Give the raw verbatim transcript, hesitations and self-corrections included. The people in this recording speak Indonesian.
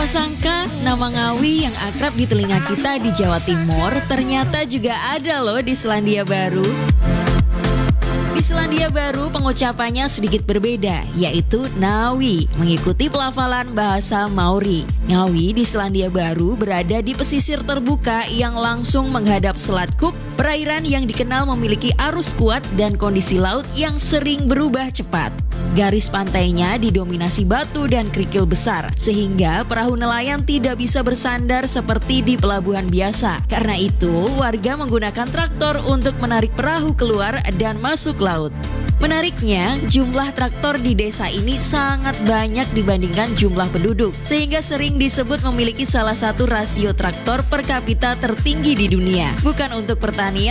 sangka nama Ngawi yang akrab di telinga kita di Jawa Timur ternyata juga ada loh di Selandia Baru. Di Selandia Baru pengucapannya sedikit berbeda, yaitu Nawi, mengikuti pelafalan bahasa Maori. Ngawi di Selandia Baru berada di pesisir terbuka yang langsung menghadap Selat Cook, perairan yang dikenal memiliki arus kuat dan kondisi laut yang sering berubah cepat. Garis pantainya didominasi batu dan kerikil besar, sehingga perahu nelayan tidak bisa bersandar seperti di pelabuhan biasa. Karena itu, warga menggunakan traktor untuk menarik perahu keluar dan masuk laut. Menariknya, jumlah traktor di desa ini sangat banyak dibandingkan jumlah penduduk, sehingga sering disebut memiliki salah satu rasio traktor per kapita tertinggi di dunia. Bukan untuk pertanian